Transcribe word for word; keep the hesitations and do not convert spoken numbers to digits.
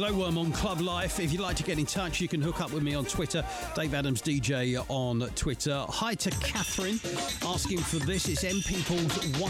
Glowworm on Club Life. If you'd like to get in touch, you can hook up with me on Twitter. Dave Adams D J on Twitter. Hi to Catherine, asking for this. It's M People's one.